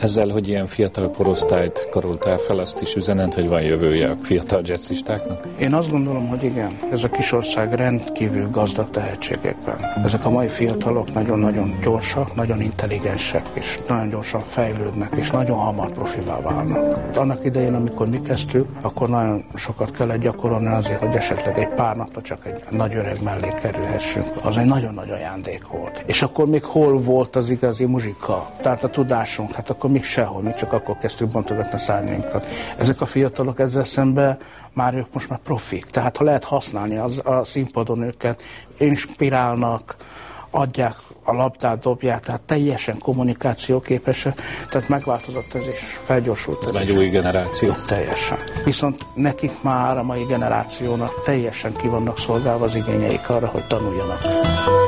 Ezzel, hogy ilyen fiatal korosztályt karoltál fel, azt is üzenet, hogy van jövője a fiatal jazzistáknak? Én azt gondolom, hogy igen. Ez a kis ország rendkívül gazdag tehetségekben. Ezek a mai fiatalok nagyon-nagyon gyorsak, nagyon intelligensek, és nagyon gyorsan fejlődnek, és nagyon hamar profivá válnak. Annak idején, amikor mi kezdtük, akkor nagyon sokat kellett gyakorolni azért, hogy esetleg egy pár napra csak egy nagy öreg mellé kerülhessünk. Az egy nagyon nagy ajándék volt. És akkor még hol volt az igazi muzsika? Tehát a tudásunk, hát akkor még sehol, mi csak akkor kezdtük bontogatni a szárnyainkat. Ezek a fiatalok ezzel szemben ők most már profik. Tehát ha lehet használni a színpadon őket, inspirálnak, adják a labdát, dobják, tehát teljesen kommunikációképesek, tehát megváltozott ez is, felgyorsult ez. Ez egy új generáció. Teljesen. Viszont nekik már a mai generációnak teljesen ki vannak szolgálva az igényeik arra, hogy tanuljanak.